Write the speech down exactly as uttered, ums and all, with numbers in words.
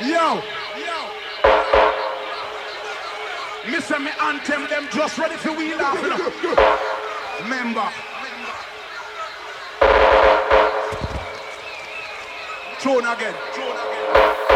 Yo, yo. Me say me anthem them just ready for wheel off. You know? Remember. Throne again. Throne again.